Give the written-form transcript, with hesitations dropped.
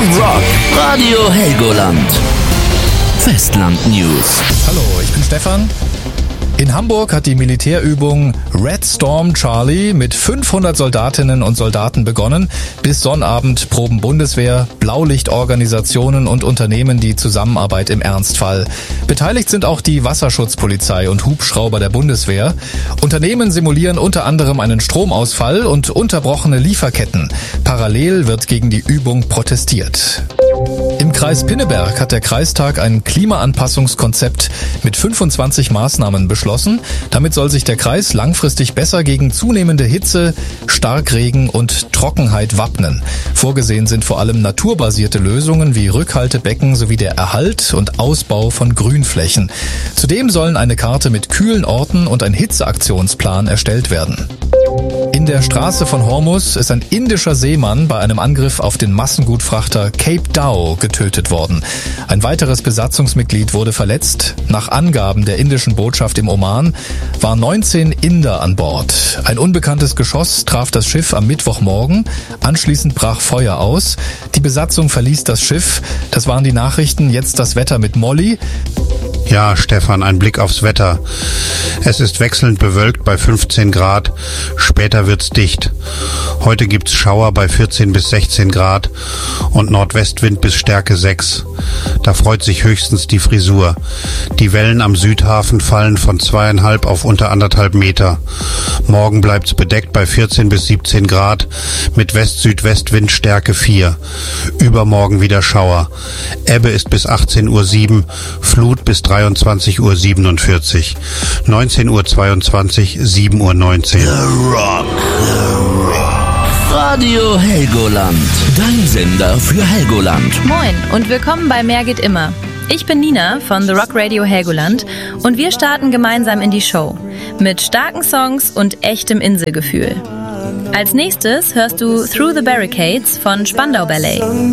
Rock Radio Helgoland. Festland News. Hallo, ich bin Stefan. In Hamburg hat die Militärübung Red Storm Charlie mit 500 Soldatinnen und Soldaten begonnen. Bis Sonnabend proben Bundeswehr, Blaulichtorganisationen und Unternehmen die Zusammenarbeit im Ernstfall. Beteiligt sind auch die Wasserschutzpolizei und Hubschrauber der Bundeswehr. Unternehmen simulieren unter anderem einen Stromausfall und unterbrochene Lieferketten. Parallel wird gegen die Übung protestiert. Im Kreis Pinneberg hat der Kreistag ein Klimaanpassungskonzept mit 25 Maßnahmen beschlossen. Damit soll sich der Kreis langfristig besser gegen zunehmende Hitze, Starkregen und Trockenheit wappnen. Vorgesehen sind vor allem naturbasierte Lösungen wie Rückhaltebecken sowie der Erhalt und Ausbau von Grünflächen. Zudem sollen eine Karte mit kühlen Orten und ein Hitzeaktionsplan erstellt werden. In der Straße von Hormuz ist ein indischer Seemann bei einem Angriff auf den Massengutfrachter Cape Dao getötet worden. Ein weiteres Besatzungsmitglied wurde verletzt. Nach Angaben der indischen Botschaft im Oman waren 19 Inder an Bord. Ein unbekanntes Geschoss traf das Schiff am Mittwochmorgen. Anschließend brach Feuer aus. Die Besatzung verließ das Schiff. Das waren die Nachrichten. Jetzt das Wetter mit Molly. Ja, Stefan, ein Blick aufs Wetter. Es ist wechselnd bewölkt bei 15 Grad, später wird's dicht. Heute gibt's Schauer bei 14 bis 16 Grad und Nordwestwind bis Stärke 6. Da freut sich höchstens die Frisur. Die Wellen am Südhafen fallen von 2,5 auf unter 1,5 Meter. Morgen bleibt's bedeckt bei 14 bis 17 Grad mit West-Südwestwind Stärke 4. Übermorgen wieder Schauer. Ebbe ist bis 18:07 Uhr, Flut bis 23:47 Uhr, 19:22 Uhr, 7:19 Uhr. The Rock. Radio Helgoland. Dein Sender für Helgoland. Moin und willkommen bei Mehr geht immer. Ich bin Nina von The Rock Radio Helgoland und wir starten gemeinsam in die Show mit starken Songs und echtem Inselgefühl. Als nächstes hörst du Through the Barricades von Spandau Ballet.